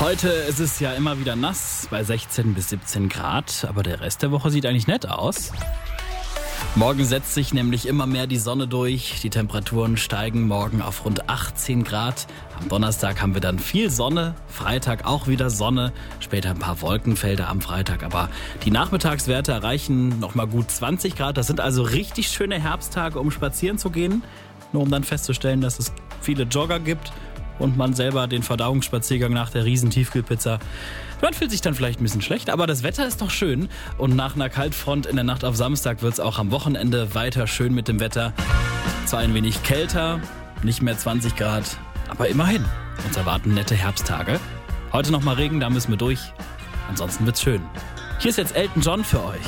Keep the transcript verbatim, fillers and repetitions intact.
Heute ist es ja immer wieder nass bei sechzehn bis siebzehn Grad, aber der Rest der Woche sieht eigentlich nett aus. Morgen setzt sich nämlich immer mehr die Sonne durch. Die Temperaturen steigen morgen auf rund achtzehn Grad. Am Donnerstag haben wir dann viel Sonne, Freitag auch wieder Sonne, später ein paar Wolkenfelder am Freitag. Aber die Nachmittagswerte erreichen nochmal gut zwanzig Grad. Das sind also richtig schöne Herbsttage, um spazieren zu gehen. Nur um dann festzustellen, dass es viele Jogger gibt und man selber den Verdauungsspaziergang nach der riesen Tiefkühlpizza. Man fühlt sich dann vielleicht ein bisschen schlecht, aber das Wetter ist doch schön. Und nach einer Kaltfront in der Nacht auf Samstag wird es auch am Wochenende weiter schön mit dem Wetter. Zwar ein wenig kälter, nicht mehr zwanzig Grad, aber immerhin. Uns erwarten nette Herbsttage. Heute noch mal Regen, da müssen wir durch. Ansonsten wird's schön. Hier ist jetzt Elton John für euch.